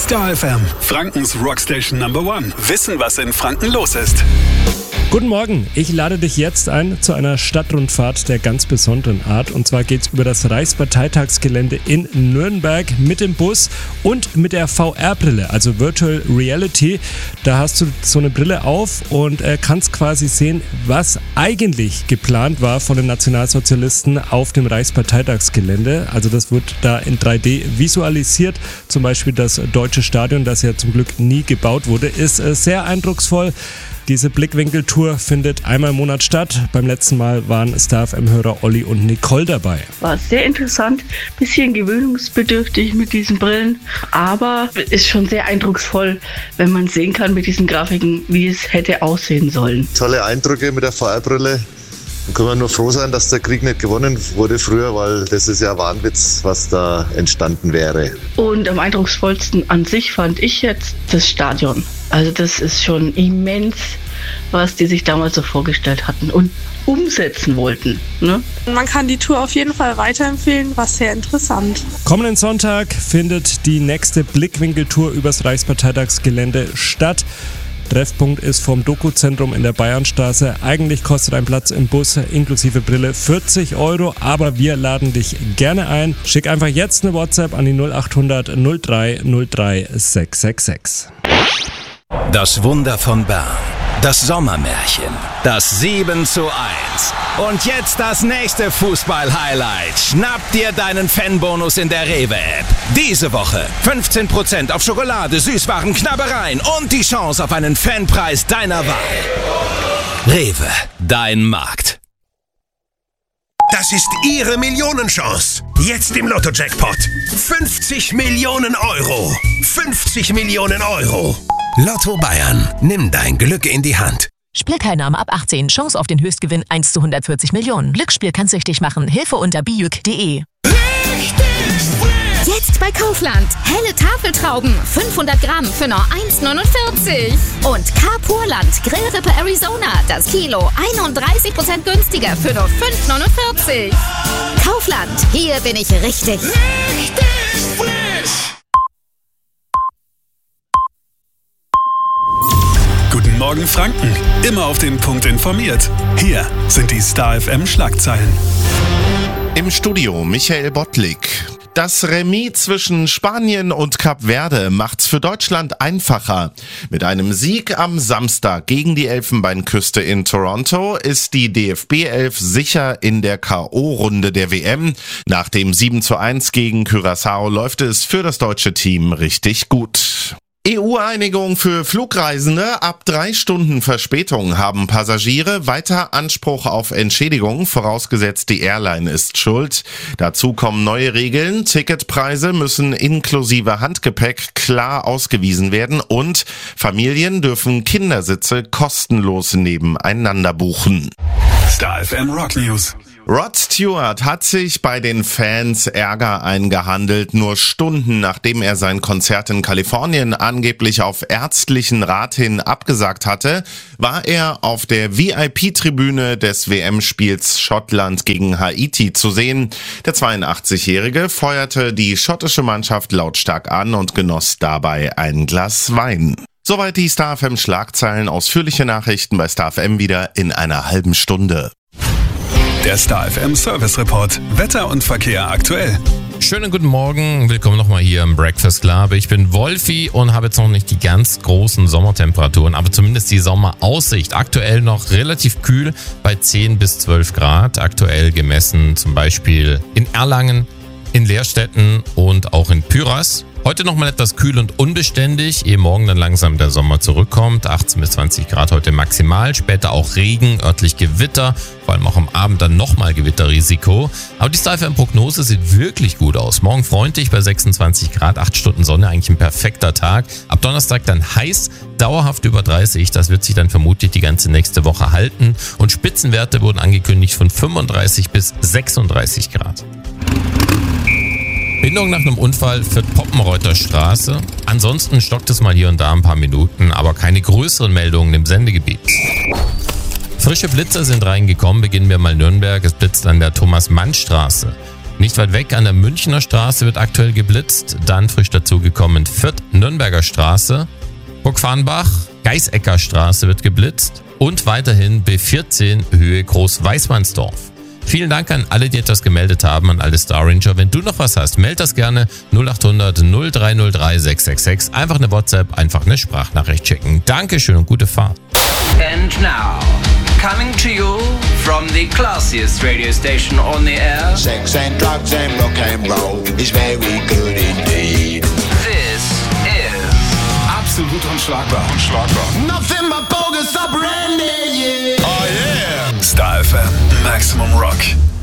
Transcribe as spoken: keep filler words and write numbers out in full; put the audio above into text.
Star F M, Frankens Rockstation Number One. Wissen, was in Franken los ist. Guten Morgen, ich lade dich jetzt ein zu einer Stadtrundfahrt der ganz besonderen Art. Und zwar geht's über das Reichsparteitagsgelände in Nürnberg mit dem Bus und mit der V R-Brille, also Virtual Reality. Da hast du so eine Brille auf und äh, kannst quasi sehen, was eigentlich geplant war von den Nationalsozialisten auf dem Reichsparteitagsgelände. Also das wird da in drei D visualisiert. Zum Beispiel das Deutsche Stadion, das ja zum Glück nie gebaut wurde, ist äh, sehr eindrucksvoll. Diese Blickwinkeltour findet einmal im Monat statt. Beim letzten Mal waren Star F M-Hörer Olli und Nicole dabei. War sehr interessant, bisschen gewöhnungsbedürftig mit diesen Brillen, aber ist schon sehr eindrucksvoll, wenn man sehen kann mit diesen Grafiken, wie es hätte aussehen sollen. Tolle Eindrücke mit der V R-Brille. Dann können wir nur froh sein, dass der Krieg nicht gewonnen wurde früher, weil das ist ja ein Wahnwitz, was da entstanden wäre. Und am eindrucksvollsten an sich fand ich jetzt das Stadion. Also das ist schon immens, was die sich damals so vorgestellt hatten und umsetzen wollten. Ne? Man kann die Tour auf jeden Fall weiterempfehlen, war sehr interessant. Kommenden Sonntag findet die nächste Blickwinkeltour übers Reichsparteitagsgelände statt. Treffpunkt ist vom Doku-Zentrum in der Bayernstraße. Eigentlich kostet ein Platz im Bus inklusive Brille vierzig Euro, aber wir laden dich gerne ein. Schick einfach jetzt eine WhatsApp an die null acht hundert null drei null drei sechs sechs sechs. Das Wunder von Bern. Das Sommermärchen. Das sieben zu eins. Und jetzt das nächste Fußball-Highlight. Schnapp dir deinen Fanbonus in der Rewe-App. Diese Woche fünfzehn Prozent auf Schokolade, Süßwaren, Knabbereien und die Chance auf einen Fanpreis deiner Wahl. Rewe, dein Markt. Das ist Ihre Millionenchance. Jetzt im Lotto-Jackpot. fünfzig Millionen Euro. fünfzig Millionen Euro. Lotto Bayern. Nimm dein Glück in die Hand. Spielteilnahme ab achtzehn. Chance auf den Höchstgewinn eins zu hundertvierzig Millionen. Glücksspiel kann süchtig machen. Hilfe unter bijuk punkt de. Jetzt bei Kaufland. Helle Tafeltrauben. fünfhundert Gramm für nur eins neunundvierzig. Und Carpurland Grillrippe Arizona. Das Kilo einunddreißig Prozent günstiger für nur fünf neunundvierzig. Kaufland. Hier bin ich richtig. Richtig frisch. Guten Morgen Franken, immer auf den Punkt informiert. Hier sind die Star F M Schlagzeilen. Im Studio Michael Bottlik. Das Remis zwischen Spanien und Kap Verde macht's für Deutschland einfacher. Mit einem Sieg am Samstag gegen die Elfenbeinküste in Toronto ist die D F B elf sicher in der K O-Runde der W M. Nach dem sieben zu eins gegen Curaçao läuft es für das deutsche Team richtig gut. E U-Einigung für Flugreisende. Ab drei Stunden Verspätung haben Passagiere weiter Anspruch auf Entschädigung, vorausgesetzt die Airline ist schuld. Dazu kommen neue Regeln. Ticketpreise müssen inklusive Handgepäck klar ausgewiesen werden und Familien dürfen Kindersitze kostenlos nebeneinander buchen. Star F M Rock News. Rod Stewart hat sich bei den Fans Ärger eingehandelt. Nur Stunden nachdem er sein Konzert in Kalifornien angeblich auf ärztlichen Rat hin abgesagt hatte, war er auf der V I P-Tribüne des W M-Spiels Schottland gegen Haiti zu sehen. Der zweiundachtzigjährige feuerte die schottische Mannschaft lautstark an und genoss dabei ein Glas Wein. Soweit die Star F M Schlagzeilen. Ausführliche Nachrichten bei Star F M wieder in einer halben Stunde. Der Star F M Service Report. Wetter und Verkehr aktuell. Schönen guten Morgen. Willkommen nochmal hier im Breakfast Club. Ich bin Wolfi und habe jetzt noch nicht die ganz großen Sommertemperaturen, aber zumindest die Sommeraussicht. Aktuell noch relativ kühl bei zehn bis zwölf Grad. Aktuell gemessen zum Beispiel in Erlangen, in Lehrstetten und auch in Pyras. Heute nochmal etwas kühl und unbeständig, ehe morgen dann langsam der Sommer zurückkommt. achtzehn bis zwanzig Grad heute maximal, später auch Regen, örtlich Gewitter, vor allem auch am Abend dann nochmal Gewitterrisiko. Aber die Star F M-Prognose sieht wirklich gut aus. Morgen freundlich bei sechsundzwanzig Grad, acht Stunden Sonne, eigentlich ein perfekter Tag. Ab Donnerstag dann heiß, dauerhaft über dreißig, das wird sich dann vermutlich die ganze nächste Woche halten. Und Spitzenwerte wurden angekündigt von fünfunddreißig bis sechsunddreißig Grad. Bindung nach einem Unfall für Poppenreuther Straße. Ansonsten stockt es mal hier und da ein paar Minuten, aber keine größeren Meldungen im Sendegebiet. Frische Blitzer sind reingekommen, beginnen wir mal Nürnberg. Es blitzt an der Thomas-Mann-Straße. Nicht weit weg an der Münchner Straße wird aktuell geblitzt. Dann frisch dazugekommen Fürth Nürnberger Straße. Burgfarnbach, Geisecker Straße wird geblitzt. Und weiterhin B vierzehn Höhe Groß-Weißmannsdorf. Vielen Dank an alle, die etwas gemeldet haben, an alle Star Ranger. Wenn du noch was hast, meld das gerne null acht hundert null drei null drei sechs sechs sechs. Einfach eine WhatsApp, einfach eine Sprachnachricht schicken. Dankeschön und gute Fahrt. And now, coming to you from the classiest radio station on the air. Sex and drugs and rock and roll is very good indeed. This is Absolut unschlagbar. Unschlagbar. Nothing but bogus up Randy, yeah. Oh yeah. Star F M, Maximum Rock.